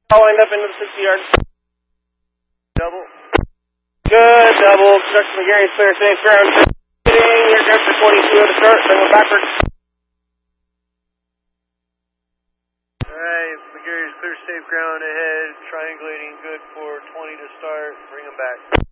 All lined up into the 60 yard. Double. Good, double. Construction McGarry's clear, safe ground. You're good for 22 at the start, then go backwards. Alright, McGarry's clear, safe ground ahead. Triangulating, good for 20 to start. Bring them back.